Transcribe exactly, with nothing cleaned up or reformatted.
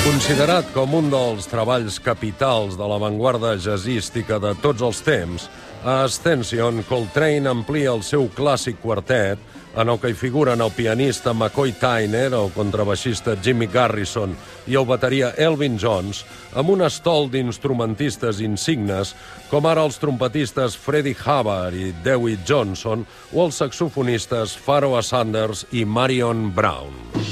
Considerat com un dels treballs capitals de l'avantguarda jazzística de tots els temps, a Ascension, Coltrane amplia el seu clàssic quartet, en el que hi figuren el pianista McCoy Tyner, el contrabaixista Jimmy Garrison i el bateria Elvin Jones, amb un estol d'instrumentistes insignes, com ara els trompetistes Freddie Hubbard i Dewey Johnson o els saxofonistes Pharoah Sanders i Marion Brown.